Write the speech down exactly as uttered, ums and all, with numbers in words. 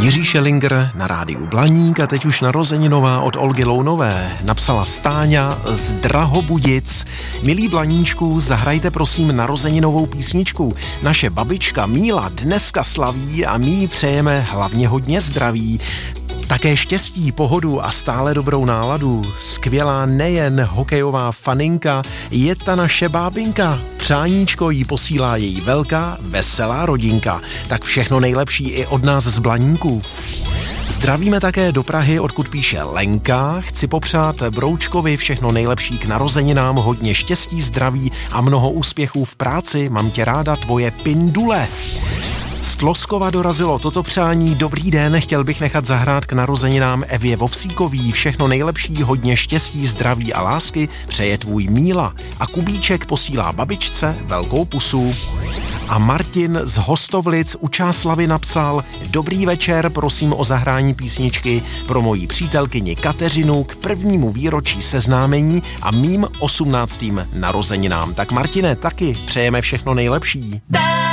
Jiří Šelinger na rádiu Blaník a teď už narozeninová od Olgy Lounové. Napsala Stáňa z Drahobudic. Milí Blaníčku, zahrajte prosím narozeninovou písničku. Naše babička Míla dneska slaví a my jí přejeme hlavně hodně zdraví. Také štěstí, pohodu a stále dobrou náladu. Skvělá nejen hokejová faninka, je ta naše bábinka. Přáníčko jí posílá její velká, veselá rodinka. Tak všechno nejlepší i od nás z Blaníku. Zdravíme také do Prahy, odkud píše Lenka. Chci popřát Broučkovi všechno nejlepší k narozeninám, hodně štěstí, zdraví a mnoho úspěchů v práci. Mám tě ráda, tvoje Pindule. Z Tloskova dorazilo toto přání. Dobrý den, chtěl bych nechat zahrát k narozeninám Evě Vovsíkový. Všechno nejlepší, hodně štěstí, zdraví a lásky přeje tvůj Míla. A Kubíček posílá babičce velkou pusu. A Martin z Hostovlic u Čáslavy napsal: Dobrý večer, prosím o zahrání písničky pro moji přítelkyni Kateřinu k prvnímu výročí seznámení a mým osmnáctým narozeninám. Tak Martine, taky přejeme všechno nejlepší.